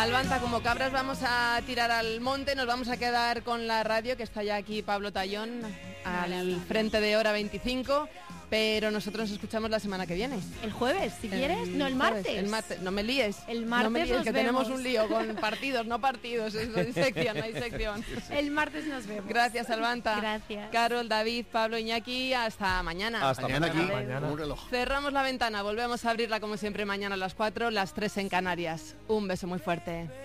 Albanta, como cabras vamos a tirar al monte, nos vamos a quedar con la radio, que está ya aquí Pablo Tallón, al frente de Hora 25, pero nosotros nos escuchamos la semana que viene. ¿El jueves, si quieres? No, el martes. El martes, no me líes. El martes no me líes, que vemos. tenemos un lío con partidos, no partidos, no hay sección, no hay sección. El martes nos vemos. Gracias, Albanta. Gracias. Carol, David, Pablo, Iñaki, hasta mañana. Hasta mañana aquí, como un reloj. Cerramos la ventana, volvemos a abrirla como siempre mañana a las 4, las 3 en Canarias. Un beso muy fuerte.